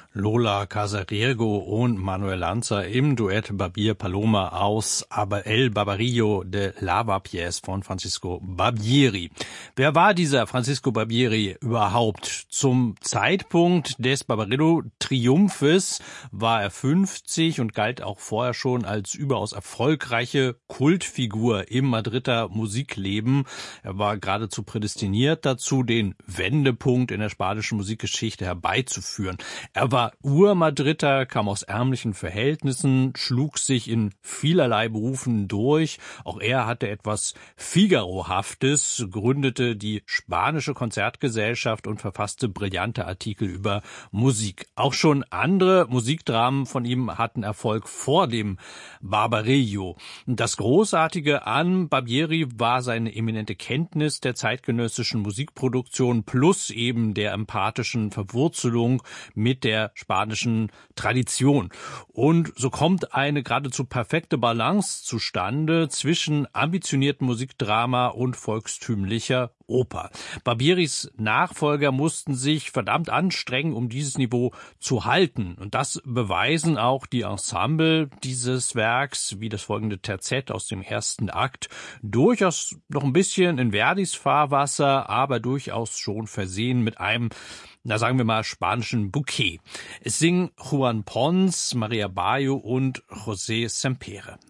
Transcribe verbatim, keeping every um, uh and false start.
Lola Casariego und Manuel Lanza im Duett Barbier Paloma aus El Barbarillo de Lavapiés von Francisco Barbieri. Wer war dieser Francisco Barbieri überhaupt? Zum Zeitpunkt des Barbarillo-Triumphes war er fünfzig und galt auch vorher schon als überaus erfolgreiche Kultfigur im Madrider Musikleben. Er war geradezu prädestiniert dazu, den Wendepunkt in der spanischen Musikgeschichte herbeizuführen. Er war Ur-Madrider, kam aus ärmlichen Verhältnissen, schlug sich in vielerlei Berufen durch. Auch er hatte etwas Figaro-haftes, gründete die spanische Konzertgesellschaft und verfasste brillante Artikel über Musik. Auch schon andere Musikdramen von ihm hatten Erfolg vor dem Barbarillo. Das Großartige an Barbieri war seine eminente Kenntnis der zeitgenössischen Musikproduktion plus eben der empathischen Verwurzelung mit der spanischen Tradition. Und so kommt eine geradezu perfekte Balance zustande zwischen ambitioniertem Musikdrama und volkstümlicher Oper. Barbieris Nachfolger mussten sich verdammt anstrengen, um dieses Niveau zu halten. Und das beweisen auch die Ensemble dieses Werks, wie das folgende Terzett aus dem ersten Akt. Durchaus noch ein bisschen in Verdis Fahrwasser, aber durchaus schon versehen mit einem, na sagen wir mal, spanischen Bouquet. Es singen Juan Pons, Maria Bayo und José Sempere.